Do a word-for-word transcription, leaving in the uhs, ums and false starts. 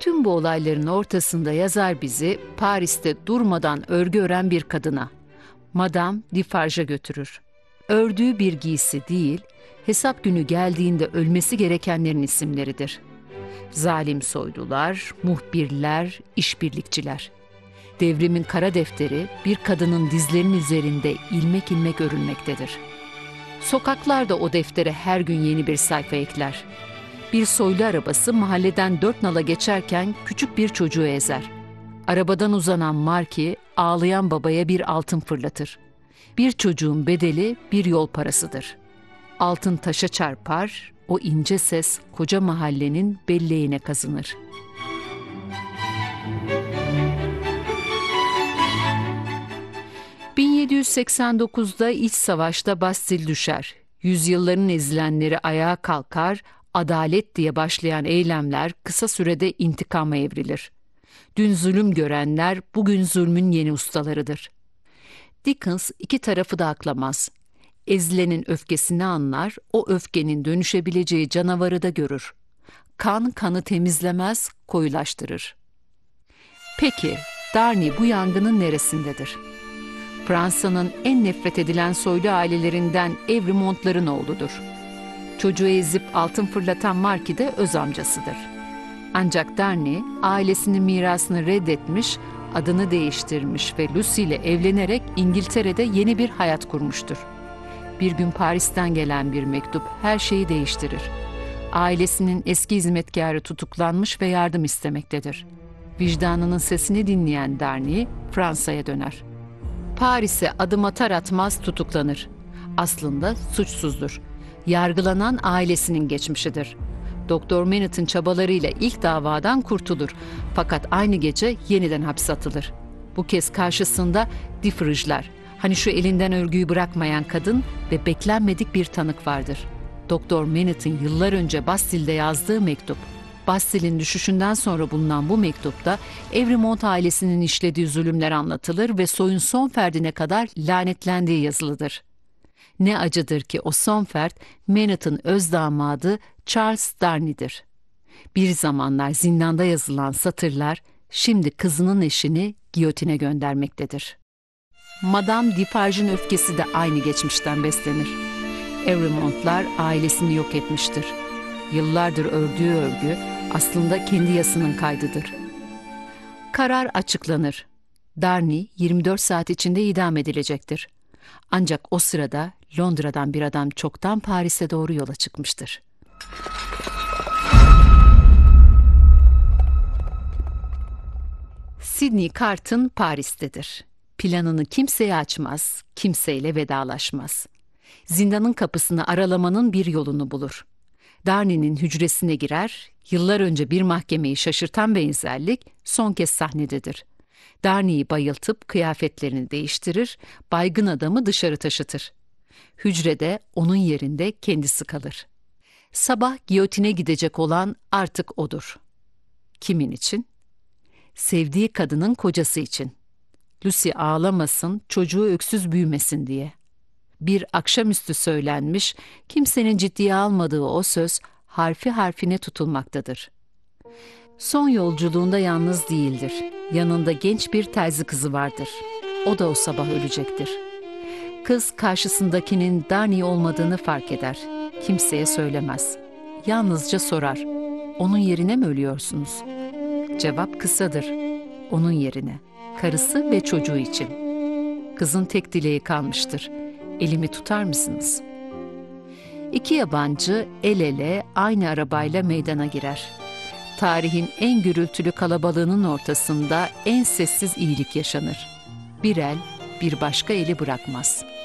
Tüm bu olayların ortasında yazar bizi Paris'te durmadan örgü ören bir kadına, Madame Defarge'a götürür. Ördüğü bir giysi değil, hesap günü geldiğinde ölmesi gerekenlerin isimleridir. Zalim soylular, muhbirler, işbirlikçiler. Devrimin kara defteri bir kadının dizlerinin üzerinde ilmek ilmek örülmektedir. Sokaklarda o deftere her gün yeni bir sayfa ekler. Bir soylu arabası mahalleden dört nala geçerken küçük bir çocuğu ezer. Arabadan uzanan Marki ağlayan babaya bir altın fırlatır. Bir çocuğun bedeli bir yol parasıdır. Altın taşa çarpar, o ince ses koca mahallenin belleğine kazınır. bin yedi yüz seksen dokuzda iç savaşta Bastil düşer. Yüzyılların ezilenleri ayağa kalkar, adalet diye başlayan eylemler kısa sürede intikama evrilir. Dün zulüm görenler bugün zulmün yeni ustalarıdır. Dickens iki tarafı da aklamaz. Ezilenin öfkesini anlar, o öfkenin dönüşebileceği canavarı da görür. Kan kanı temizlemez, koyulaştırır. Peki, Darnley bu yangının neresindedir? Fransa'nın en nefret edilen soylu ailelerinden Evremont'ların oğludur. Çocuğu ezip altın fırlatan Marquis de öz amcasıdır. Ancak Darnley ailesinin mirasını reddetmiş, adını değiştirmiş ve Lucy ile evlenerek İngiltere'de yeni bir hayat kurmuştur. Bir gün Paris'ten gelen bir mektup her şeyi değiştirir. Ailesinin eski hizmetkarı tutuklanmış ve yardım istemektedir. Vicdanının sesini dinleyen Darnley Fransa'ya döner. Paris'e adım atar atmaz tutuklanır. Aslında suçsuzdur. Yargılanan ailesinin geçmişidir. Doktor Mannet'in çabalarıyla ilk davadan kurtulur. Fakat aynı gece yeniden hapse atılır. Bu kez karşısında Defarge'lar, hani şu elinden örgüyü bırakmayan kadın ve beklenmedik bir tanık vardır. Doktor Mannet'in yıllar önce Bastil'de yazdığı mektup. Bastil'in düşüşünden sonra bulunan bu mektupta Evremont ailesinin işlediği zulümler anlatılır ve soyun son ferdine kadar lanetlendiği yazılıdır. Ne acıdır ki o son fert Mannet'in öz damadı Charles Darnley'dir. Bir zamanlar zindanda yazılan satırlar şimdi kızının eşini giyotine göndermektedir. Madame Defarge'ın öfkesi de aynı geçmişten beslenir. Evremontlar ailesini yok etmiştir. Yıllardır ördüğü örgü aslında kendi yasının kaydıdır. Karar açıklanır. Darnley yirmi dört saat içinde idam edilecektir. Ancak o sırada Londra'dan bir adam çoktan Paris'e doğru yola çıkmıştır. Sidney Carton Paris'tedir. Planını kimseye açmaz, kimseyle vedalaşmaz. Zindanın kapısını aralamanın bir yolunu bulur. Darnley'nin hücresine girer, yıllar önce bir mahkemeyi şaşırtan benzerlik son kez sahnededir. Darnley'i bayıltıp kıyafetlerini değiştirir, baygın adamı dışarı taşıtır. Hücrede onun yerinde kendisi kalır. Sabah giyotine gidecek olan artık odur. Kimin için? Sevdiği kadının kocası için. Lucy ağlamasın, çocuğu öksüz büyümesin diye. Bir akşamüstü söylenmiş, kimsenin ciddiye almadığı o söz harfi harfine tutulmaktadır. Son yolculuğunda yalnız değildir. Yanında genç bir terzi kızı vardır. O da o sabah ölecektir. Kız karşısındakinin Darnley olmadığını fark eder. Kimseye söylemez. Yalnızca sorar. Onun yerine mi ölüyorsunuz? Cevap kısadır. Onun yerine. Karısı ve çocuğu için. Kızın tek dileği kalmıştır. Elimi tutar mısınız? İki yabancı el ele aynı arabayla meydana girer. Tarihin en gürültülü kalabalığının ortasında en sessiz iyilik yaşanır. Bir el bir başka eli bırakmaz.